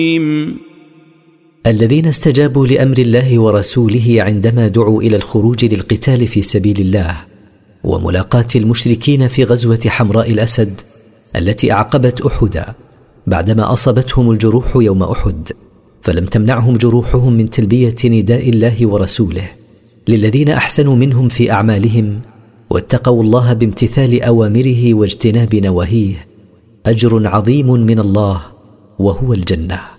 الذين استجابوا لأمر الله ورسوله عندما دعوا إلى الخروج للقتال في سبيل الله وملاقاة المشركين في غزوة حمراء الأسد التي أعقبت أحدا بعدما أصابتهم الجروح يوم أحد، فلم تمنعهم جروحهم من تلبية نداء الله ورسوله للذين أحسنوا منهم في أعمالهم واتقوا الله بامتثال أوامره واجتناب نواهيه، أجر عظيم من الله وهو الجنة.